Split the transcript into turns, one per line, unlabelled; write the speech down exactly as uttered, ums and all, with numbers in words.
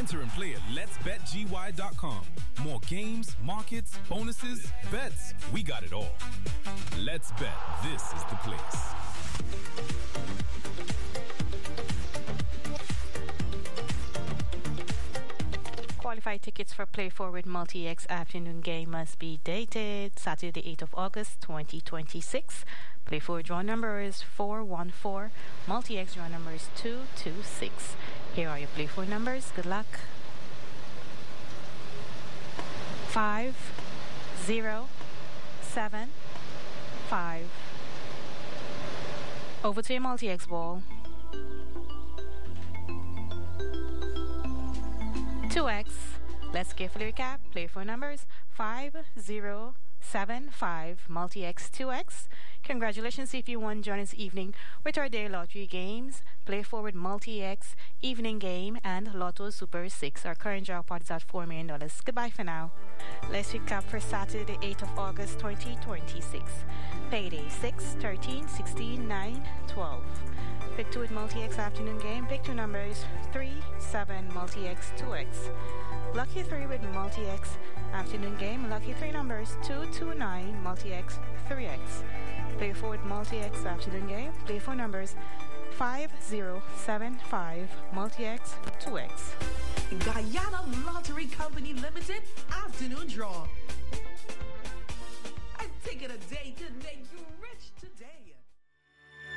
Enter and play at lets bet g y dot com. More games, markets, bonuses, bets. We got it all. Let's Bet. This is the place.
Qualified tickets for Play Forward Multi-X afternoon game must be dated Saturday, the eighth of August, twenty twenty-six. Play Forward draw number is four one four. Multi-X draw number is two two six. Here are your Play Forward numbers. Good luck. Five, zero, seven, five. Over to your Multi-X ball. two X. Let's carefully recap. Play for numbers five zero seven five Multi-X two X. Congratulations if you won join us evening with our day lottery games, Play Forward Multi-X evening game, and Lotto Super six. Our current jackpot is at four million dollars. Goodbye for now. Let's recap for Saturday, the eighth of August, twenty twenty-six. Payday six, thirteen, sixteen, nine, twelve. Pick two with Multi-X afternoon game. Pick two numbers three, seven, Multi-X two X. Lucky three with Multi-X afternoon game. Lucky three numbers two two nine, Multi-X three X. Play forward Multi-X afternoon game. Play four numbers five zero seven five, Multi-X two X.
Guyana Lottery Company Limited afternoon draw. I think it a day could make you rich.